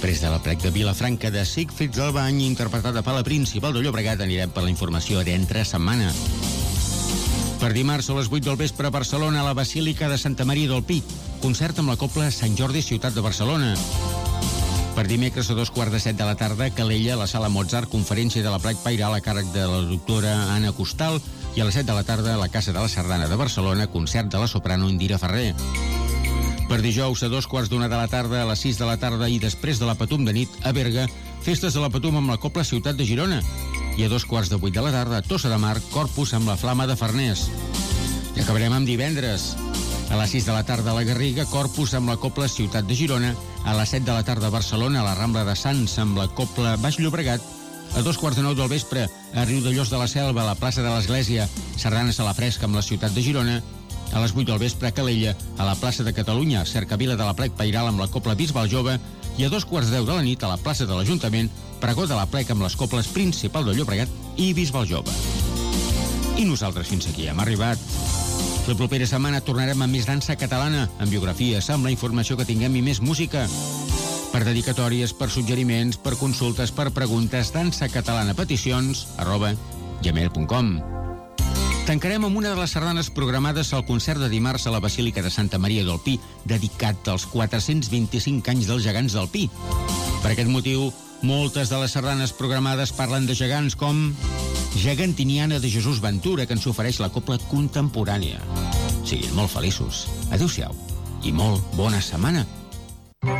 Després de la plec de Vilafranca de Siegfried Albany, interpretada per la Principal de Llobregat, anirem per la informació d'entre setmana. Per dimarts a les 8 del vespre a Barcelona, a la Basílica de Santa Maria del Pi, concert amb la Cobla Sant Jordi Ciutat de Barcelona. Per dimecres a 2:15 de la tarda, a Calella, a la Sala Mozart, conferència de la plec Pairal a càrrec de la doctora Anna Costal, i a les 7 de la tarda a la Casa de la Sardana de Barcelona, concert de la soprano Indira Ferrer. Per dijous a 2:15 de la tarda, a les 6 de la tarda i després de la Patum de nit a Berga, festes de la Patum amb la Cobla Ciutat de Girona. I a 2:15 de la tarda a Tossa de Mar, Corpus amb la Flama de Farners. I acabarem amb divendres. A les 6 de la tarda a la Garriga, Corpus amb la Cobla Ciutat de Girona. A les 7 de la tarda a Barcelona, a la Rambla de Sants amb la Cobla Baix Llobregat. A 2:15 del vespre, a Riudellots de la Selva, a la plaça de l'Església, sardanes a la fresca amb la Ciutat de Girona. A les 8 del vespre a Calella, a la plaça de Catalunya, cercavila de la plec Pairal amb la Cobla Bisbal Jove. I a 2:10 de la nit, a la plaça de l'Ajuntament, pregó de la plec amb les Cobles Principal de Llobregat i Bisbal Jove. I nosaltres fins aquí hem arribat. La propera setmana tornarem amb més dansa catalana, amb biografies, amb la informació que tinguem i més música. Per dedicatòries, per suggeriments, per consultes, per preguntes, dansacatalana.peticions@gmail.com. Tancarem amb una de les sardanes programades al concert de dimarts a la Basílica de Santa Maria del Pi, dedicat als 425 anys dels gegants del Pi. Per aquest motiu, moltes de les sardanes programades parlen de gegants com Gegantiniana de Jesús Ventura, que ens ofereix la Cobla Contemporània. Siguin molt feliços. Adéu-siau i molt bona setmana.